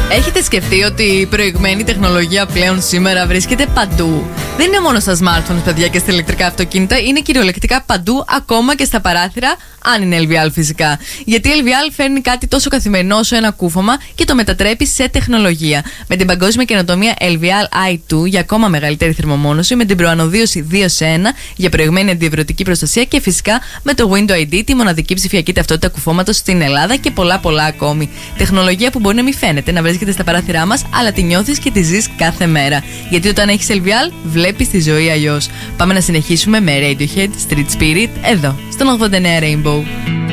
Έχετε σκεφτεί ότι η προηγμένη τεχνολογία πλέον σήμερα βρίσκεται παντού? Δεν είναι μόνο στα smartphones, παιδιά, και στα ηλεκτρικά αυτοκίνητα, είναι κυριολεκτικά παντού, ακόμα και στα παράθυρα, αν είναι LVL φυσικά. Γιατί η LVL φέρνει κάτι τόσο καθημερινό όσο ένα κούφωμα και το μετατρέπει σε τεχνολογία. Με την παγκόσμια καινοτομία LVL i2 για ακόμα μεγαλύτερη θερμομόνωση, με την προανοδίωση 2 σε 1 για προηγμένη αντιευρωτική προστασία και φυσικά με το Window ID, τη μοναδική ψηφιακή ταυτότητα κουφώματος στην Ελλάδα και πολλά ακόμη. Τεχνολογία που μπορεί να μην φαίνεται να βρίσκεται στα παράθυρά μας, αλλά τη νιώθεις και τη ζεις κάθε μέρα. Γιατί όταν έχεις LVL, βλέπεις τη ζωή αλλιώς. Πάμε να συνεχίσουμε με Radiohead, Street Spirit, εδώ, στον 89 Rainbow.